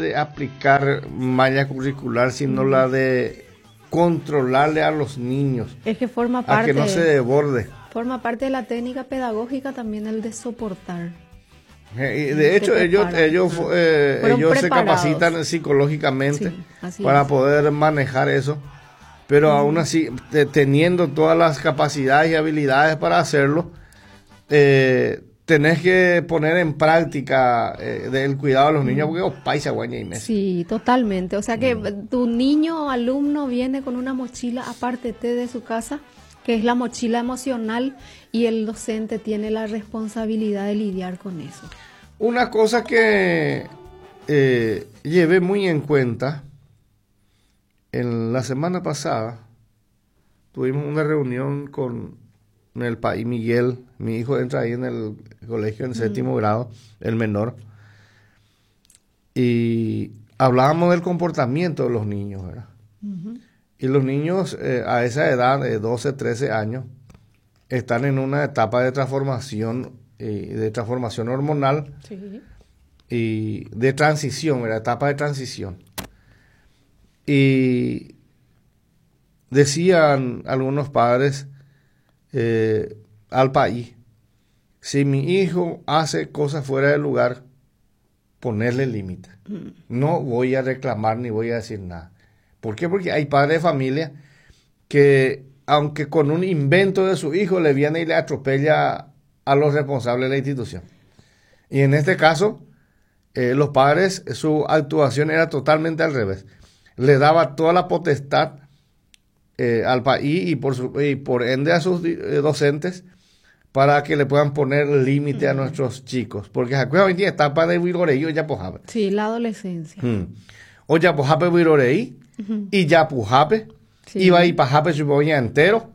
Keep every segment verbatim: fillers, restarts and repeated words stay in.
de aplicar malla curricular, sino mm. la de controlarle a los niños. Es que forma parte... A que no se desborde. Forma parte de la técnica pedagógica también el de soportar. Eh, de hecho, ellos, ellos, eh, ellos se capacitan psicológicamente sí, para es. poder manejar eso, pero mm. aún así, te, teniendo todas las capacidades y habilidades para hacerlo, eh, tenés que poner en práctica eh, el cuidado de los niños, porque os paisa guaña y mes. Sí, totalmente. O sea que mm. tu niño o alumno viene con una mochila aparte de su casa, que es la mochila emocional, y el docente tiene la responsabilidad de lidiar con eso. Una cosa que eh, llevé muy en cuenta, en la semana pasada tuvimos una reunión con el país Miguel, mi hijo entra ahí en el colegio en séptimo mm. grado, el menor, y hablábamos del comportamiento de los niños, ¿verdad? Uh-huh. Y los niños eh, a esa edad, de doce, trece años, están en una etapa de transformación, eh, de transformación hormonal sí. y de transición, la etapa de transición. Y decían algunos padres eh, al país, si mi hijo hace cosas fuera de lugar, ponerle límite. Mm. No voy a reclamar ni voy a decir nada. ¿Por qué? Porque hay padres de familia que, aunque con un invento de su hijo, le viene y le atropella a los responsables de la institución. Y en este caso, eh, los padres, su actuación era totalmente al revés. Le daba toda la potestad eh, al país y por, su, y por ende a sus eh, docentes para que le puedan poner límite mm. a nuestros chicos. Porque hoy día etapa de virorei o ya pojape. Sí, la adolescencia. Mm. O ya pojape virorei. Uh-huh. Y ya pujape, sí. Iba a ir pajape su boña entero.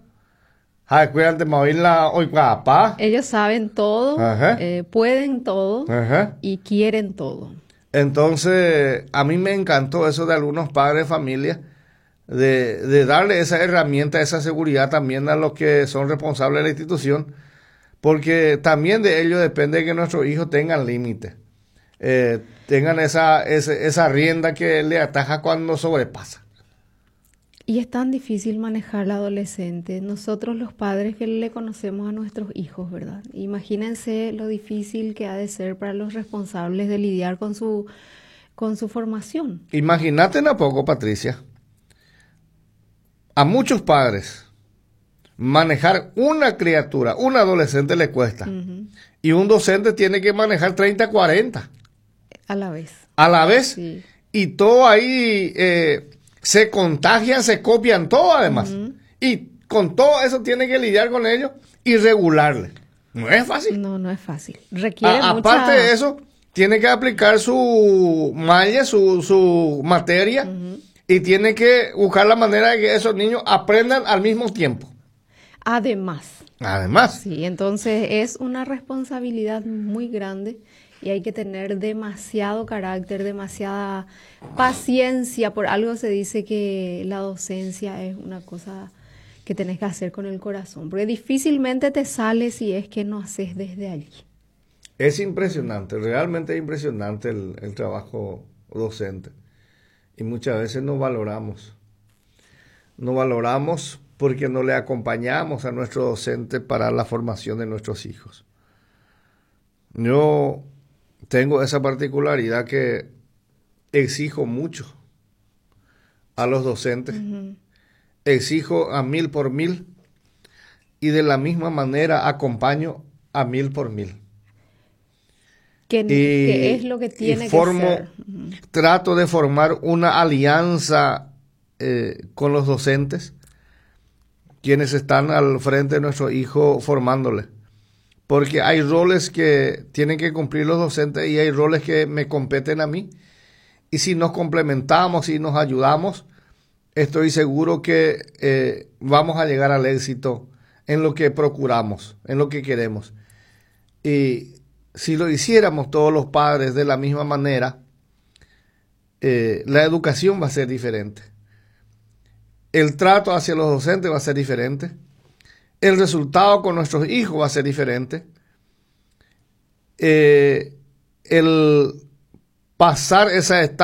Ellos saben todo, eh, pueden todo Ajá. y quieren todo. Entonces, a mí me encantó eso de algunos padres de familia, de, de darle esa herramienta, esa seguridad también a los que son responsables de la institución, porque también de ello depende que nuestros hijos tengan límites. Eh, tengan esa, esa, esa rienda que le ataja cuando sobrepasa. Y es tan difícil manejar al adolescente. Nosotros los padres que le conocemos a nuestros hijos, ¿verdad? Imagínense lo difícil que ha de ser para los responsables de lidiar con su, con su formación. Imagínate un poco, Patricia, a muchos padres manejar una criatura, un adolescente le cuesta. Uh-huh. Y un docente tiene que manejar treinta, cuarenta. A la vez. A la vez. Sí. Y todo ahí eh, se contagian, se copian todo además. Uh-huh. Y con todo eso tiene que lidiar con ellos y regularle. No es fácil. No, no es fácil. Requiere a, mucha... Aparte de eso, tiene que aplicar su malla, su, su materia. Uh-huh. Y tiene que buscar la manera de que esos niños aprendan al mismo tiempo. Además. Además. Sí, entonces es una responsabilidad muy grande y hay que tener demasiado carácter, demasiada paciencia. Por algo se dice que la docencia es una cosa que tenés que hacer con el corazón, porque difícilmente te sale si es que no haces desde allí. Es impresionante, realmente es impresionante el, el trabajo docente y muchas veces no valoramos. No valoramos porque no le acompañamos a nuestro docente para la formación de nuestros hijos. Yo tengo esa particularidad que exijo mucho a los docentes, uh-huh. exijo a mil por mil y de la misma manera acompaño a mil por mil. ¿Qué, ¿qué es lo que tiene formo, que ser? Uh-huh. Trato de formar una alianza eh, con los docentes, quienes están al frente de nuestro hijo formándole. Porque hay roles que tienen que cumplir los docentes y hay roles que me competen a mí. Y si nos complementamos y nos ayudamos, estoy seguro que eh, vamos a llegar al éxito en lo que procuramos, en lo que queremos. Y si lo hiciéramos todos los padres de la misma manera, eh, la educación va a ser diferente. El trato hacia los docentes va a ser diferente. El resultado con nuestros hijos va a ser diferente. Eh, el pasar esa etapa